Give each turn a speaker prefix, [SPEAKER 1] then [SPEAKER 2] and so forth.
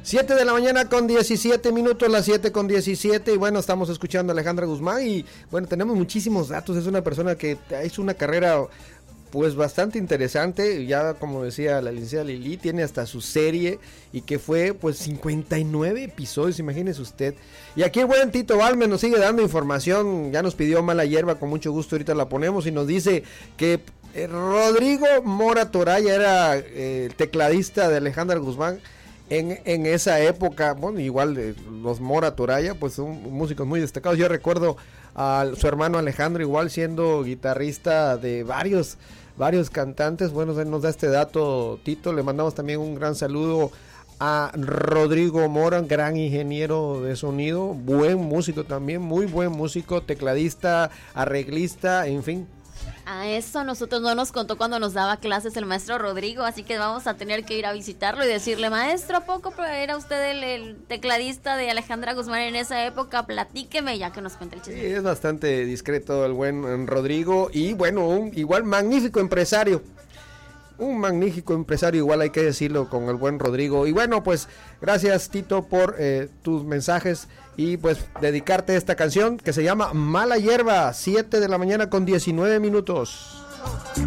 [SPEAKER 1] 7 de la mañana con 17 minutos, las 7 con 17, y bueno, estamos escuchando a Alejandra Guzmán, y bueno, tenemos muchísimos datos. Es una persona que ha hecho una carrera pues bastante interesante, ya como decía la licenciada Lili, tiene hasta su serie, y que fue pues 59 episodios, imagínese usted. Y aquí el buen Tito Balmes nos sigue dando información, ya nos pidió Mala Hierba, con mucho gusto ahorita la ponemos, y nos dice que Rodrigo Mora Toraya era tecladista de Alejandra Guzmán en esa época. Bueno, igual los Mora Toraya pues son músicos muy destacados. Yo recuerdo a su hermano Alejandro igual siendo guitarrista de varios cantantes. Bueno, nos da este dato Tito. Le mandamos también un gran saludo a Rodrigo Mora, gran ingeniero de sonido, buen músico también, muy buen músico, tecladista, arreglista, en fin.
[SPEAKER 2] A eso nosotros no nos contó cuando nos daba clases el maestro Rodrigo, así que vamos a tener que ir a visitarlo y decirle: maestro, ¿a poco era usted el tecladista de Alejandra Guzmán en esa época? Platíqueme, ya que nos cuente el chisme.
[SPEAKER 1] Sí, es bastante discreto el buen Rodrigo, y bueno, un igual magnífico empresario. Un magnífico empresario, igual hay que decirlo, con el buen Rodrigo. Y bueno, pues gracias Tito por tus mensajes, y pues dedicarte a esta canción que se llama Mala Hierba, 7 de la mañana con 19 minutos.